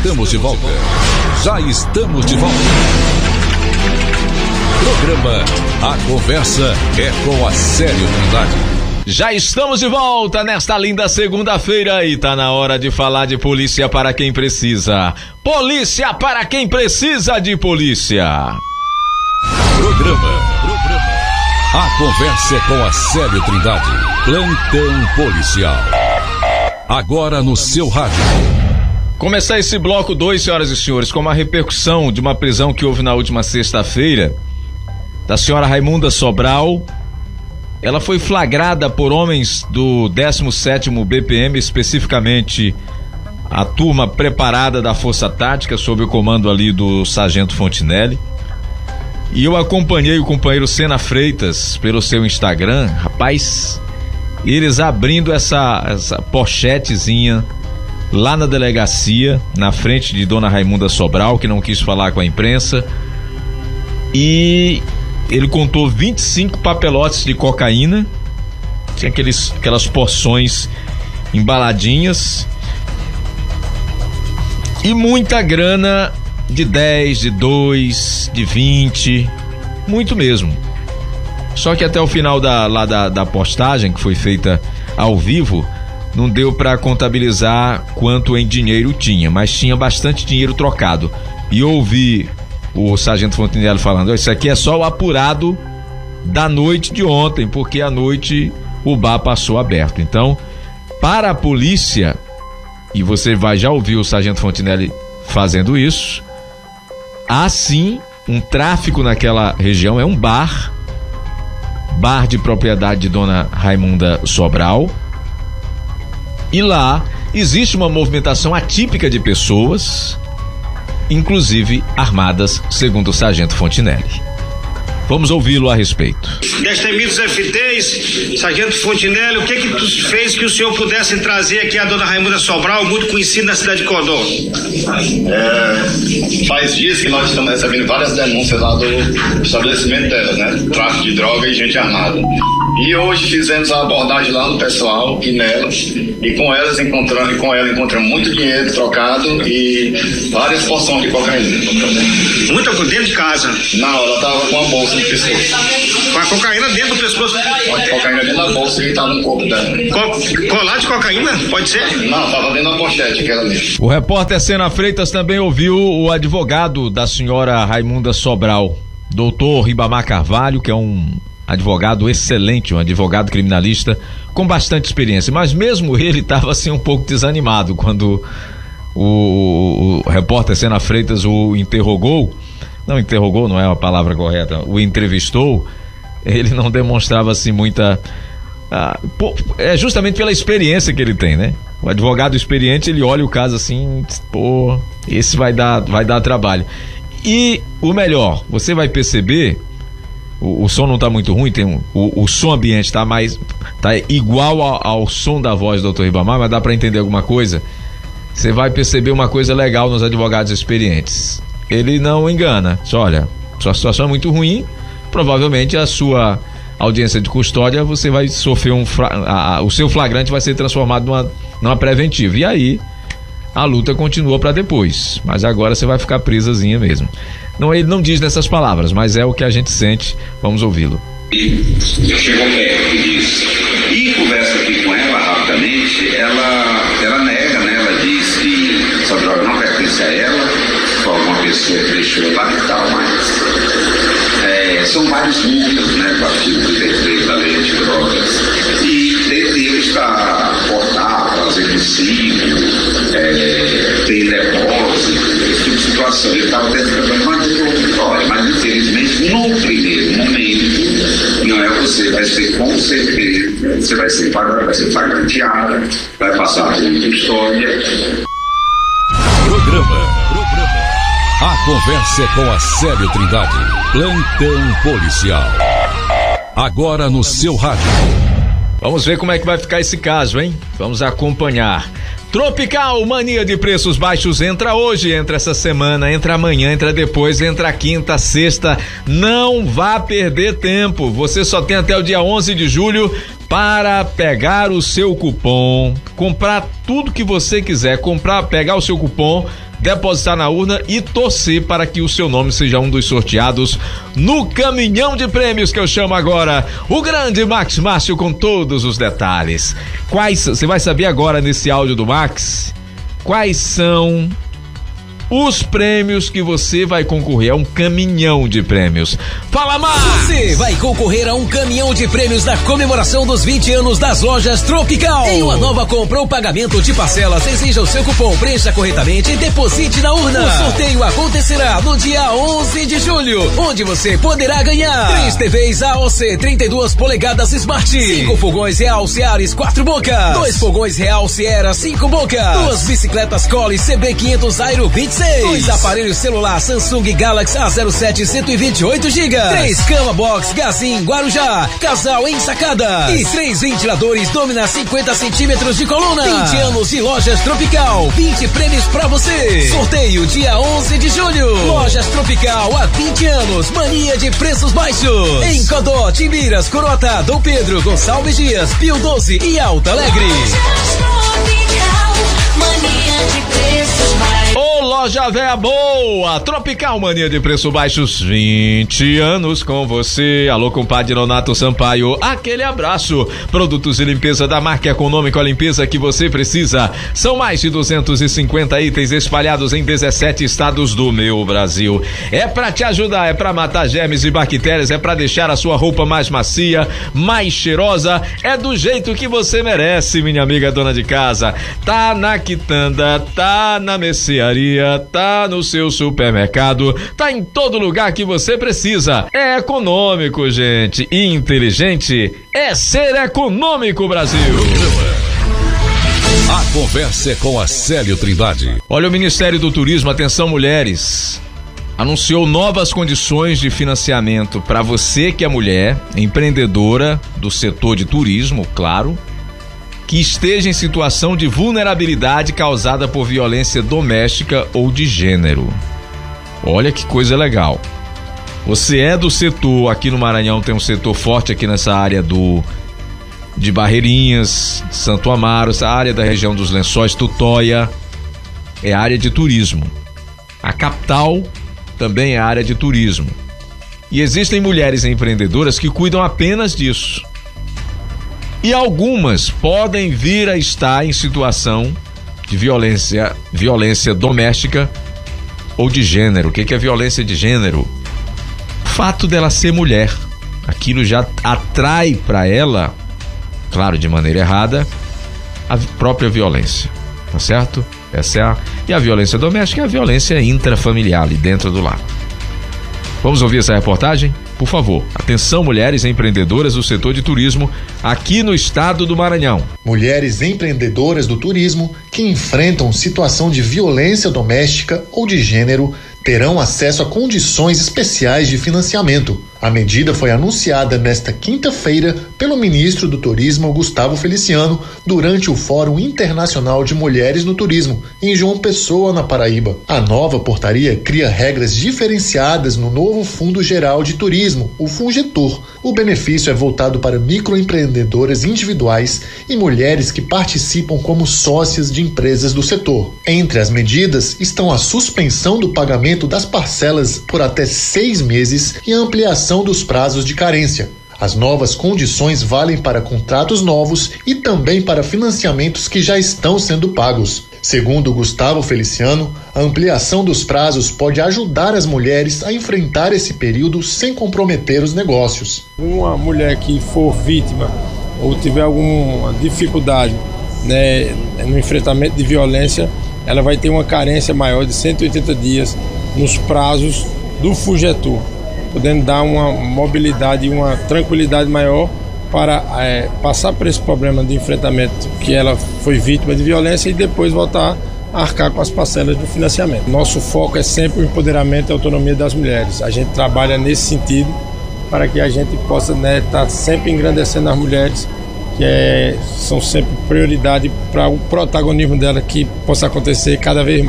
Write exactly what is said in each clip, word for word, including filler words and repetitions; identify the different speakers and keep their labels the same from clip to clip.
Speaker 1: estamos de volta. Já estamos de volta. Programa A Conversa é com a Célio Trindade.
Speaker 2: Já estamos de volta nesta linda segunda-feira e tá na hora de falar de polícia para quem precisa. Polícia para quem precisa de polícia.
Speaker 1: Programa, programa. A Conversa é com a Célio Trindade. Plantão policial. Agora no seu rádio.
Speaker 2: Começar esse bloco dois, senhoras e senhores, com uma repercussão de uma prisão que houve na última sexta-feira da senhora Raimunda Sobral. Ela foi flagrada por homens do décimo sétimo B P M, especificamente a turma preparada da Força Tática, sob o comando ali do Sargento Fontinelli. E eu acompanhei o companheiro Sena Freitas pelo seu Instagram, rapaz, eles abrindo essa, essa pochetezinha lá na delegacia, na frente de Dona Raimunda Sobral, que não quis falar com a imprensa, e ele contou vinte e cinco papelotes de cocaína, tinha aqueles, aquelas porções embaladinhas, e muita grana de dez, de dois, de vinte, muito mesmo. Só que até o final da, lá da, da postagem, que foi feita ao vivo, não deu para contabilizar quanto em dinheiro tinha, mas tinha bastante dinheiro trocado. E eu ouvi o Sargento Fontinelli falando: isso aqui é só o apurado da noite de ontem, porque à noite o bar passou aberto. Então, para a polícia, e você vai já ouvir o Sargento Fontinelli fazendo isso, há sim um tráfico naquela região, é um bar, bar de propriedade de Dona Raimunda Sobral, e lá existe uma movimentação atípica de pessoas, inclusive armadas, segundo o Sargento Fontinelli. Vamos ouvi-lo a respeito.
Speaker 3: Destemidos F Ts, Sargento Fontinelli, o que que tu fez que o senhor pudesse trazer aqui a Dona Raimunda Sobral, muito conhecida na cidade de Codó?
Speaker 4: É, faz dias que nós estamos recebendo várias denúncias lá do estabelecimento dela, né? Tráfico de droga e gente armada. E hoje fizemos a abordagem lá no pessoal e nela, e com elas encontramos, e com ela encontramos muito dinheiro trocado e várias porções de cocaína.
Speaker 3: Muita dentro de casa?
Speaker 4: Não, ela tava com a bolsa no pescoço.
Speaker 3: Com a cocaína dentro do pescoço?
Speaker 4: Com a cocaína dentro da bolsa e tava no corpo dela.
Speaker 3: Co colar de cocaína? Pode ser?
Speaker 4: Não, tava dentro da pochete aquela ali.
Speaker 2: O repórter Sena Freitas também ouviu o advogado da senhora Raimunda Sobral, doutor Ribamar Carvalho, que é um advogado excelente, um advogado criminalista com bastante experiência, mas mesmo ele estava assim um pouco desanimado quando o, o, o repórter Sena Freitas o interrogou, não interrogou, não é a palavra correta, o entrevistou. Ele não demonstrava assim muita, ah, pô, é justamente pela experiência que ele tem, né? O advogado experiente, ele olha o caso assim, pô, esse vai dar, vai dar trabalho. E o melhor, você vai perceber, O, o som não tá muito ruim, tem um, o, o som ambiente tá mais, tá igual ao, ao som da voz do doutor Ribamar, mas dá para entender alguma coisa. Você vai perceber uma coisa legal nos advogados experientes. Ele não engana. Só, olha, sua situação é muito ruim, provavelmente a sua audiência de custódia você vai sofrer um, a, a, o seu flagrante vai ser transformado numa, numa preventiva. E aí a luta continua para depois, mas agora você vai ficar presazinha mesmo. Não, ele não diz nessas palavras, mas é o que a gente sente. Vamos ouvi-lo.
Speaker 5: Chegou perto e disse, e conversa aqui com ela rapidamente, ela, ela nega, né? Ela diz que essa droga não pertence a ela, foi alguma pessoa que deixou lá e tal, mas é, são vários números, né? Do artigo trinta e três da lei de drogas, e ele está portar, fazer possível, é, ter depósito, esse tipo de situação. Ele estava tentando mais de outra história, mas infelizmente no primeiro momento não é você, vai ser com certeza, você vai ser pagado, vai ser flagranteada, vai passar por outra história.
Speaker 1: Programa, programa. A Conversa é com a Célio Trindade. Plantão policial. Agora no seu rádio.
Speaker 2: Vamos ver como é que vai ficar esse caso, hein? Vamos acompanhar. Tropical, mania de preços baixos, entra hoje, entra essa semana, entra amanhã, entra depois, entra quinta, sexta. Não vá perder tempo. Você só tem até o dia onze de julho para pegar o seu cupom, comprar tudo que você quiser, comprar, pegar o seu cupom, depositar na urna e torcer para que o seu nome seja um dos sorteados no caminhão de prêmios que eu chamo agora o grande Max Márcio com todos os detalhes. Quais, você vai saber agora nesse áudio do Max, quais são os prêmios que você vai concorrer a um caminhão de prêmios. Fala, Max!
Speaker 6: Você vai concorrer a um caminhão de prêmios da comemoração dos vinte anos das lojas Tropical. Em uma nova compra ou pagamento de parcelas, exija o seu cupom, preencha corretamente e deposite na urna. O sorteio acontecerá no dia onze de julho, onde você poderá ganhar três T Vs A O C trinta e duas polegadas Smart, cinco fogões Real Seares quatro bocas, dois fogões Real Sierra cinco bocas, duas bicicletas Collie C B quinhentos Aero vinte e seis, dois aparelhos celular Samsung Galaxy A zero sete cento e vinte e oito gigas, três cama box Gazin Guarujá, casal ensacada e três ventiladores Domina cinquenta centímetros de coluna. vinte anos de Lojas Tropical, vinte prêmios pra você. Sorteio dia onze de julho. Lojas Tropical há vinte anos, mania de preços baixos. Em Codó, Timbiras, Coroatá, Dom Pedro, Gonçalves Dias, Pio doze e Alto Alegre.
Speaker 7: Mania de preços baixos.
Speaker 2: Ô, loja véia boa, Tropical Mania de Preço Baixos, vinte anos com você. Alô, compadre Nonato Sampaio, aquele abraço. Produtos de limpeza da marca Econômico, a limpeza que você precisa. São mais de duzentos e cinquenta itens espalhados em dezessete estados do meu Brasil. É pra te ajudar, é pra matar germes e bactérias, é pra deixar a sua roupa mais macia, mais cheirosa. É do jeito que você merece, minha amiga dona de casa. Tá na quitanda, tá na mercearia, tá no seu supermercado, tá em todo lugar que você precisa. É econômico, gente, e inteligente é ser econômico, Brasil.
Speaker 1: A conversa é com a Célio Trindade.
Speaker 2: Olha, o Ministério do Turismo, atenção mulheres, anunciou novas condições de financiamento para você que é mulher, empreendedora do setor de turismo, claro, que esteja em situação de vulnerabilidade causada por violência doméstica ou de gênero. Olha que coisa legal. Você é do setor, aqui no Maranhão tem um setor forte aqui nessa área do de Barreirinhas, Santo Amaro, essa área da região dos Lençóis, Tutóia, é área de turismo. A capital também é área de turismo. E existem mulheres empreendedoras que cuidam apenas disso. E algumas podem vir a estar em situação de violência, violência doméstica ou de gênero. O que é violência de gênero? O fato dela ser mulher, aquilo já atrai para ela, claro, de maneira errada, a própria violência, tá certo? Essa é a... E a violência doméstica é a violência intrafamiliar ali dentro do lar. Vamos ouvir essa reportagem? Por favor, atenção mulheres empreendedoras do setor de turismo aqui no estado do Maranhão.
Speaker 8: Mulheres empreendedoras do turismo que enfrentam situação de violência doméstica ou de gênero terão acesso a condições especiais de financiamento. A medida foi anunciada nesta quinta-feira pelo ministro do Turismo, Gustavo Feliciano, durante o Fórum Internacional de Mulheres no Turismo, em João Pessoa, na Paraíba. A nova portaria cria regras diferenciadas no novo Fundo Geral de Turismo, o Fungetur. O benefício é voltado para microempreendedoras individuais e mulheres que participam como sócias de empresas do setor. Entre as medidas estão a suspensão do pagamento das parcelas por até seis meses e a ampliação dos prazos de carência. As novas condições valem para contratos novos e também para financiamentos que já estão sendo pagos. Segundo Gustavo Feliciano, a ampliação dos prazos pode ajudar as mulheres a enfrentar esse período sem comprometer os negócios.
Speaker 9: Uma mulher que for vítima ou tiver alguma dificuldade, né, no enfrentamento de violência, ela vai ter uma carência maior de cento e oitenta dias nos prazos do Fungetur, podendo dar uma mobilidade e uma tranquilidade maior para é, passar por esse problema de enfrentamento que ela foi vítima de violência e depois voltar a arcar com as parcelas do financiamento. Nosso foco é sempre o empoderamento e a autonomia das mulheres. A gente trabalha nesse sentido para que a gente possa estar, né, tá sempre engrandecendo as mulheres, que é, são sempre prioridade para o protagonismo dela que possa acontecer cada vez mais.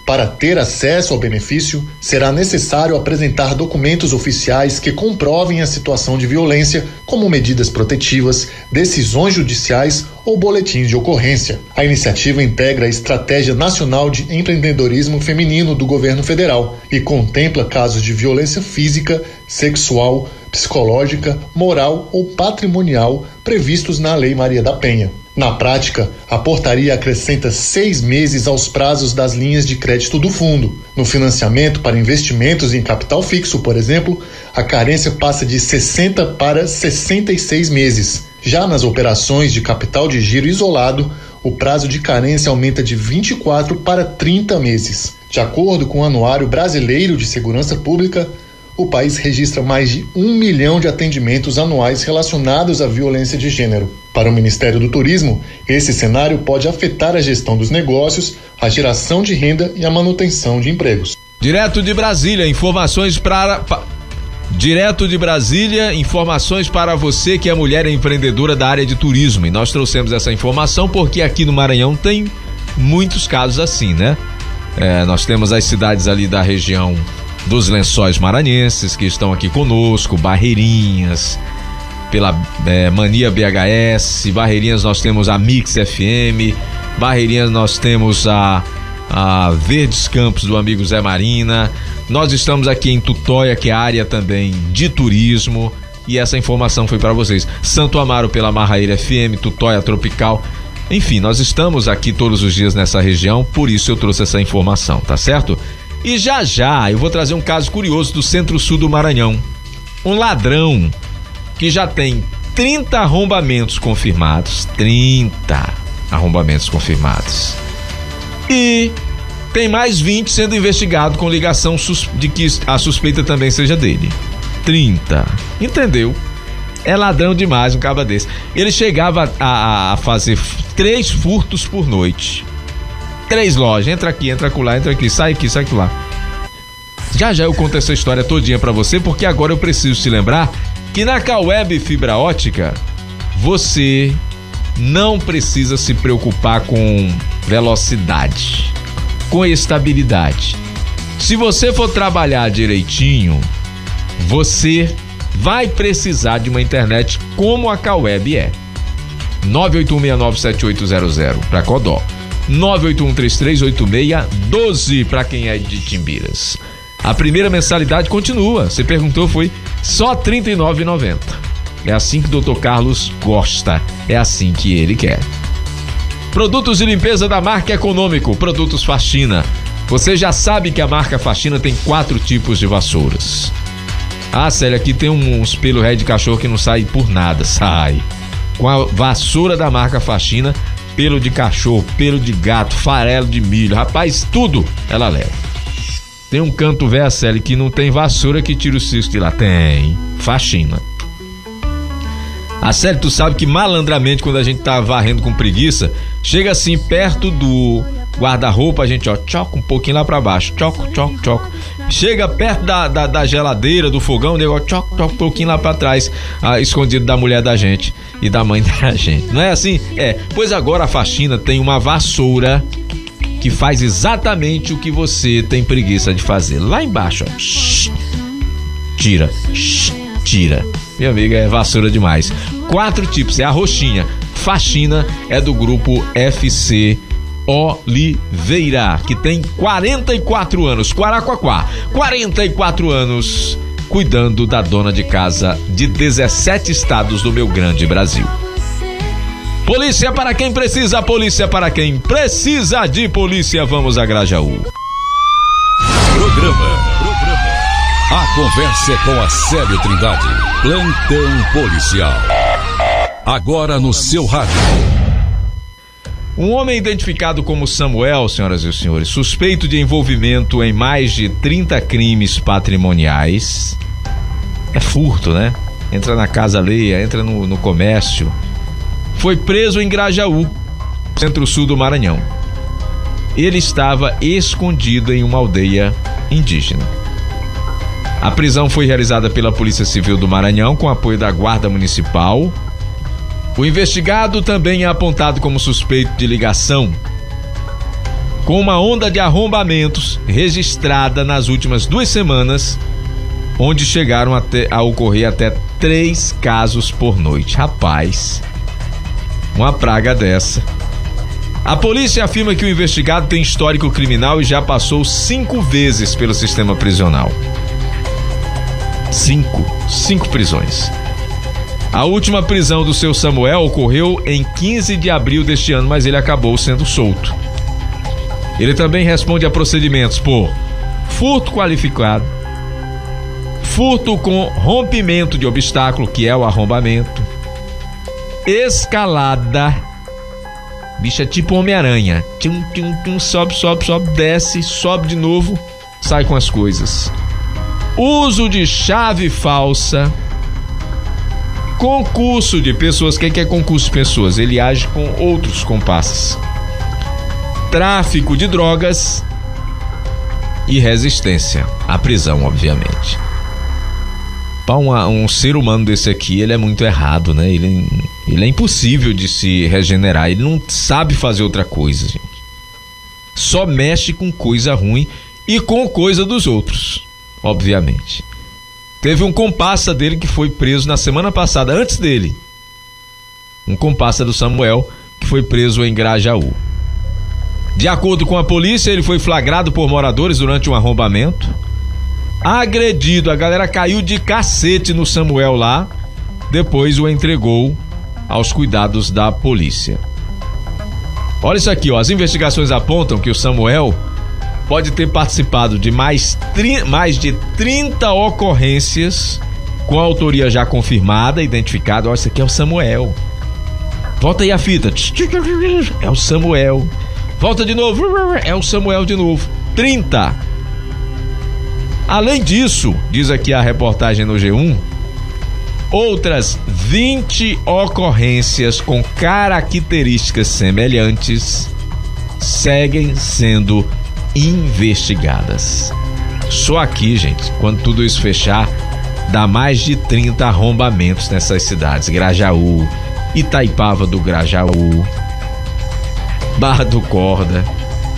Speaker 8: Para ter acesso ao benefício, será necessário apresentar documentos oficiais que comprovem a situação de violência, como medidas protetivas, decisões judiciais ou boletins de ocorrência. A iniciativa integra a Estratégia Nacional de Empreendedorismo Feminino do Governo Federal e contempla casos de violência física, sexual, psicológica, moral ou patrimonial previstos na Lei Maria da Penha. Na prática, a portaria acrescenta seis meses aos prazos das linhas de crédito do fundo. No financiamento para investimentos em capital fixo, por exemplo, a carência passa de sessenta para sessenta e seis meses. Já nas operações de capital de giro isolado, o prazo de carência aumenta de vinte e quatro para trinta meses. De acordo com o Anuário Brasileiro de Segurança Pública, o país registra mais de um milhão de atendimentos anuais relacionados à violência de gênero. Para o Ministério do Turismo, esse cenário pode afetar a gestão dos negócios, a geração de renda e a manutenção de empregos.
Speaker 2: Direto de Brasília, informações para... Pa... Direto de Brasília, informações para você que é mulher empreendedora da área de turismo. E nós trouxemos essa informação porque aqui no Maranhão tem muitos casos assim, né? É, nós temos as cidades ali da região dos Lençóis Maranhenses que estão aqui conosco, Barreirinhas, pela é, Mania B H S, Barreirinhas nós temos a Mix F M, Barreirinhas nós temos a, a Verdes Campos do amigo Zé Marina, nós estamos aqui em Tutóia, que é a área também de turismo, e essa informação foi para vocês. Santo Amaro pela Marraíra F M, Tutóia Tropical, enfim, nós estamos aqui todos os dias nessa região, por isso eu trouxe essa informação, tá certo? E já já eu vou trazer um caso curioso do Centro-Sul do Maranhão. Um ladrão que já tem trinta arrombamentos confirmados, trinta arrombamentos confirmados, e tem mais vinte sendo investigado com ligação de que a suspeita também seja dele. trinta, entendeu? É ladrão demais um caba desse. Ele chegava a, a fazer três furtos por noite. Três lojas, entra aqui, entra acolá, entra aqui, sai aqui, sai aqui lá. Já já eu conto essa história todinha pra você, porque agora eu preciso te lembrar que na Caweb Fibra Ótica você não precisa se preocupar com velocidade, com estabilidade. Se você for trabalhar direitinho, você vai precisar de uma internet como a Caweb é. nove oito um seis nove sete oito zero zero para Codó. nove oito um três três oito seis um dois para quem é de Timbiras. A primeira mensalidade continua. Você perguntou, foi só trinta e nove reais e noventa centavos. É assim que o doutor Carlos gosta. É assim que ele quer. Produtos de limpeza da marca Econômico. Produtos Faxina. Você já sabe que a marca Faxina tem quatro tipos de vassouras. Ah, Célia, aqui tem um, uns pelo ré de cachorro que não sai por nada. Sai. Com a vassoura da marca Faxina, pelo de cachorro, pelo de gato, farelo de milho, rapaz, tudo ela leva. Tem um canto velho, Célia, que não tem vassoura que tira o cisco de lá. Tem. Faxina. A Célia, tu sabe que malandramente, quando a gente tá varrendo com preguiça, chega assim perto do guarda-roupa, a gente, ó, choca um pouquinho lá pra baixo. Choco, choco, choco. Chega perto da, da, da geladeira, do fogão, o negócio, choco, choco um pouquinho lá pra trás, ah, escondido da mulher da gente e da mãe da gente. Não é assim? É. Pois agora a Faxina tem uma vassoura que faz exatamente o que você tem preguiça de fazer. Lá embaixo, ó. Shhh, tira. Shhh, tira. Minha amiga, é vassoura demais. Quatro tipos, é a roxinha. Faxina é do grupo F C Oliveira, que tem quarenta e quatro anos. Quaraquaquá. quarenta e quatro anos cuidando da dona de casa de dezessete estados do meu grande Brasil. Polícia para quem precisa, polícia para quem precisa de polícia. Vamos a Grajaú.
Speaker 1: Programa, programa. A conversa é com a Célio Trindade. Plantão policial. Agora no seu rádio.
Speaker 2: Um homem identificado como Samuel, senhoras e senhores, suspeito de envolvimento em mais de trinta crimes patrimoniais. É furto, né? Entra na casa alheia, entra no, no comércio. Foi preso em Grajaú, centro-sul do Maranhão. Ele estava escondido em uma aldeia indígena. A prisão foi realizada pela Polícia Civil do Maranhão com apoio da Guarda Municipal. O investigado também é apontado como suspeito de ligação com uma onda de arrombamentos registrada nas últimas duas semanas, onde chegaram até, a ocorrer até três casos por noite. Rapaz, uma praga dessa. A polícia afirma que o investigado tem histórico criminal e já passou cinco vezes pelo sistema prisional. Cinco. Cinco prisões. A última prisão do seu Samuel ocorreu em quinze de abril deste ano, mas ele acabou sendo solto. Ele também responde a procedimentos por furto qualificado, furto com rompimento de obstáculo, que é o arrombamento, escalada, bicho é tipo Homem-Aranha, tchum, tchum, tchum, sobe, sobe, sobe, desce, sobe de novo, sai com as coisas, uso de chave falsa, concurso de pessoas. Quem quer concurso de pessoas? Ele age com outros comparsas. Tráfico de drogas e resistência à prisão, obviamente. Para um, um ser humano desse aqui, ele é muito errado, né? Ele, ele é impossível de se regenerar. Ele não sabe fazer outra coisa, gente. Só mexe com coisa ruim e com coisa dos outros, obviamente. Teve um comparsa dele que foi preso na semana passada, antes dele. Um comparsa do Samuel que foi preso em Grajaú. De acordo com a polícia, ele foi flagrado por moradores durante um arrombamento. Agredido, a galera caiu de cacete no Samuel lá. Depois o entregou aos cuidados da polícia. Olha isso aqui, ó. As investigações apontam que o Samuel pode ter participado de mais, tri... mais de trinta ocorrências com autoria já confirmada, identificada. Olha, isso aqui é o Samuel. Volta aí a fita. É o Samuel. Volta de novo. É o Samuel de novo. trinta. Além disso, diz aqui a reportagem no G um, outras vinte ocorrências com características semelhantes seguem sendo investigadas. Só aqui, gente, quando tudo isso fechar, dá mais de trinta arrombamentos nessas cidades: Grajaú, Itaipava do Grajaú, Barra do Corda.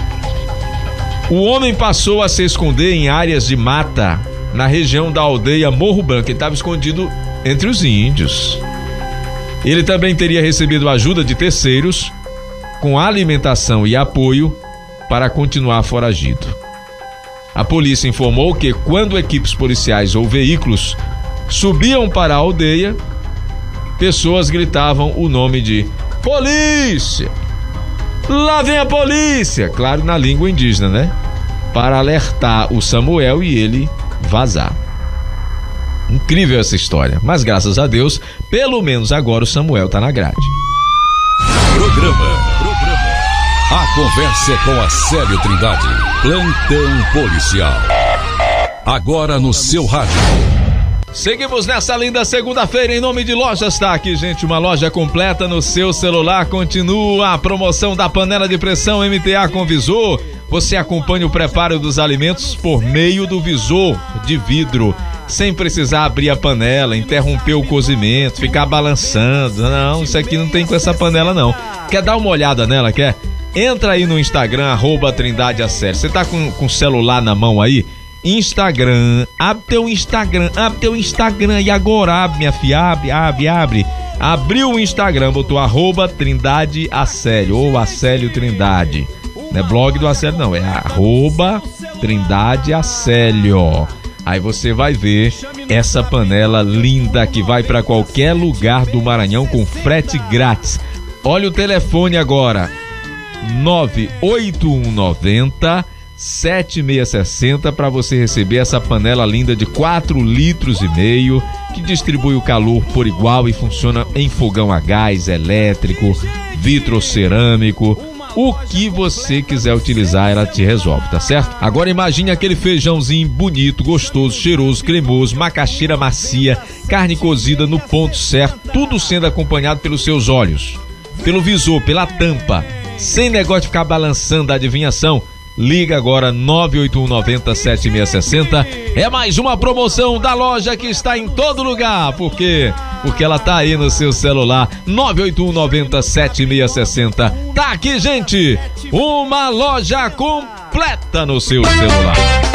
Speaker 2: O homem passou a se esconder em áreas de mata na região da aldeia Morro Branco. Ele estava escondido entre os índios. Ele também teria recebido ajuda de terceiros com alimentação e apoio para continuar foragido. A polícia informou que quando equipes policiais ou veículos subiam para a aldeia, pessoas gritavam o nome de polícia. Lá vem a polícia! Claro, na língua indígena, né? Para alertar o Samuel e ele vazar. Incrível essa história, mas graças a Deus, pelo menos agora o Samuel tá na grade.
Speaker 1: Programa, programa. A conversa é com a Célio Trindade. Plantão policial. Agora no seu rádio.
Speaker 2: Seguimos nessa linda segunda-feira em nome de Lojas Tá aqui, gente, uma loja completa no seu celular. Continua a promoção da panela de pressão M T A com visor. Você acompanha o preparo dos alimentos por meio do visor de vidro, sem precisar abrir a panela, interromper o cozimento, ficar balançando. Não, isso aqui não tem com essa panela não. Quer dar uma olhada nela, quer? Entra aí no Instagram, arroba Trindade a Sério. Você tá com, com o celular na mão aí? Instagram, abre teu Instagram, abre teu Instagram e agora abre, minha filha, abre, abre, abre. Abriu o Instagram, botou arroba Trindade Acélio, ou Acélio Trindade. Não é blog do Acélio não, é arroba Trindade Acélio. Aí você vai ver essa panela linda que vai para qualquer lugar do Maranhão com frete grátis. Olha o telefone agora, nove oito um nove zero sete seis seis zero para você receber essa panela linda de quatro litros e meio que distribui o calor por igual e funciona em fogão a gás, elétrico, vitrocerâmico. O que você quiser utilizar, ela te resolve, tá certo? Agora imagine aquele feijãozinho bonito, gostoso, cheiroso, cremoso, macaxeira macia, carne cozida no ponto certo, tudo sendo acompanhado pelos seus olhos, pelo visor, pela tampa, sem negócio de ficar balançando a adivinhação. Liga agora nove oito um nove zero sete seis seis zero. É mais uma promoção da loja que está em todo lugar. Por quê? Porque ela tá aí no seu celular. nove oito um nove zero sete seis seis zero. Tá aqui, gente. Uma loja completa no seu celular.